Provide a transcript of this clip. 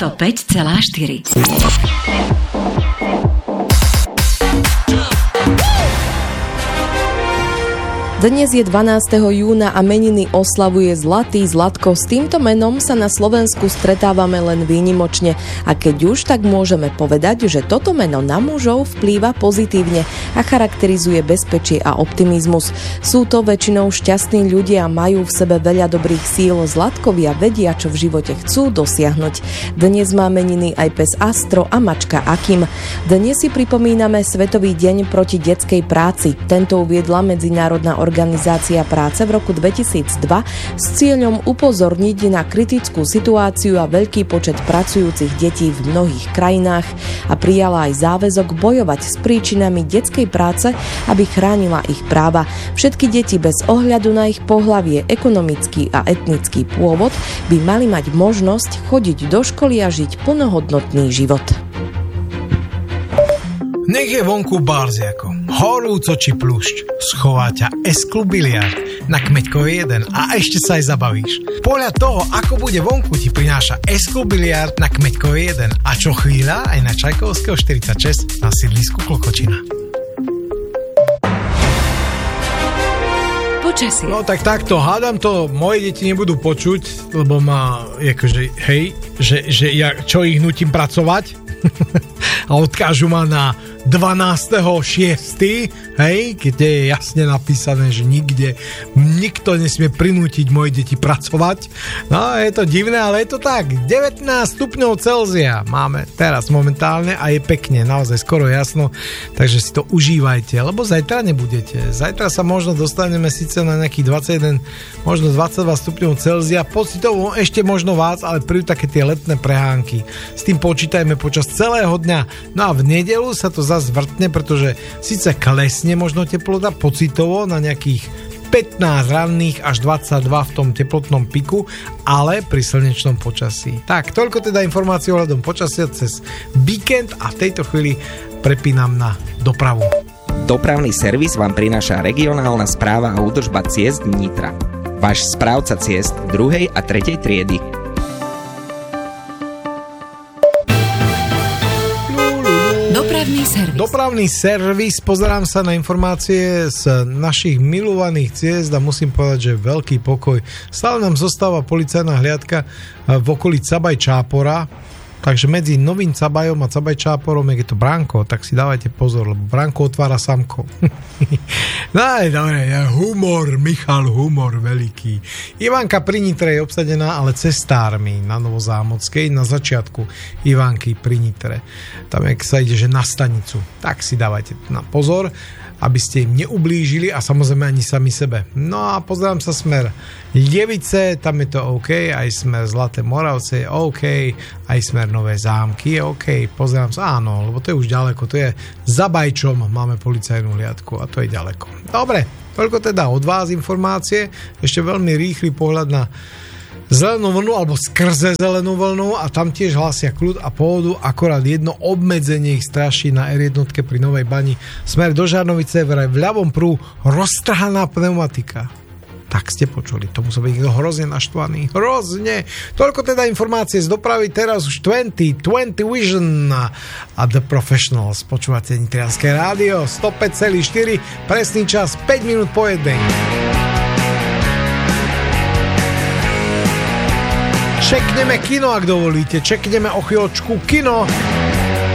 105,4. Dnes je 12. júna a meniny oslavuje Zlatý Zlatko. S týmto menom sa na Slovensku stretávame len výnimočne a keď už, tak môžeme povedať, že toto meno na mužov vplýva pozitívne a charakterizuje bezpečie a optimizmus. Sú to väčšinou šťastní ľudia a majú v sebe veľa dobrých síl. Zlatkovia vedia, čo v živote chcú dosiahnuť. Dnes má meniny aj pes Astro a mačka Akim. Dnes si pripomíname Svetový deň proti detskej práci. Tento uviedla Medzinárodná organizácia práce v roku 2002 s cieľom upozorniť na kritickú situáciu a veľký počet pracujúcich detí v mnohých krajinách a prijala aj záväzok bojovať s príčinami detskej práce, aby chránila ich práva. Všetky deti bez ohľadu na ich pohlavie, ekonomický a etnický pôvod by mali mať možnosť chodiť do školy a žiť plnohodnotný život. Nech je vonku barziako, horúco či pľúšť, schová ťa S-Klub biliard na Kmeďkovej 1 a ešte sa aj zabavíš. Podľa toho, ako bude vonku, ti prináša S-Klub biliard na Kmeďkovej 1 a čo chvíľa aj na Čajkovského 46 na sídlisku Klokočina. Počasie. No tak takto, hádam to, moje deti nebudú počuť, lebo má, akože, hej, že ja čo ich nutím pracovať a odkážu ma na 12.6., hej, kde je jasne napísané, že nikto nesmie prinútiť moje deti pracovať. No, je to divné, ale je to tak. 19 stupňov Celzia máme teraz momentálne a je pekne, naozaj skoro jasno, takže si to užívajte, lebo zajtra nebudete. Zajtra sa možno dostaneme síce na nejakých 21, možno 22 stupňov Celzia, pocitovo ešte možno vás, ale prídu také tie letné prehánky. S tým počítajme počas celého dňa. No a v nedeľu sa to zase vrtne, pretože síce klesne možno teplota pocitovo na nejakých 15 ranných až 22 v tom teplotnom piku, ale pri slnečnom počasí. Tak, toľko teda informácií ohľadom počasia cez víkend a v tejto chvíli prepínam na dopravu. Dopravný servis vám prináša regionálna správa a údržba ciest Nitra. Váš správca ciest 2. a 3. triedy. Dopravný servis, pozerám sa na informácie z našich milovaných ciest a musím povedať, že veľký pokoj. Stále nám zostáva policajná hliadka v okolí Cabaj Čápora, takže medzi Novým Cabajom a Cabaj Čáporom je to bránko, tak si dávajte pozor, lebo bránko otvára samko. No dobre, humor, Michal, humor veľký. Ivanka pri Nitre je obsadená, ale cestármi na Novozámodskej, na začiatku Ivanky pri Nitre. Tam, jak sa ide, že na stanicu. Tak si dávajte na pozor, aby ste im neublížili a samozrejme ani sami sebe. No a pozerám sa smer Lievice, tam je to OK, aj smer Zlaté Moravce je OK, aj smer Nové Zámky je OK, pozerám sa, áno, lebo to je už ďaleko, to je za Bajčom, máme policajnú hliadku a to je ďaleko. Dobre, toľko teda od vás informácie, ešte veľmi rýchly pohľad na zelenú vlnu alebo skrze zelenú vlnu a tam tiež hlasia kľud a pohodu, akorát jedno obmedzenie ich straší na R1 pri Novej Bani. Smer do Žarnovice, vraj v ľavom prúhu roztrhaná pneumatika. Tak ste počuli, to musel byť hrozne naštvaný. Hrozne. Toľko teda informácie z dopravy, teraz už 20 Vision a The Professionals. Počúvate Nitrianske rádio, 105,4, presný čas, 5 minút po jednej. Čekneme kino, ak dovolíte. Čekneme o chvíľočku kino.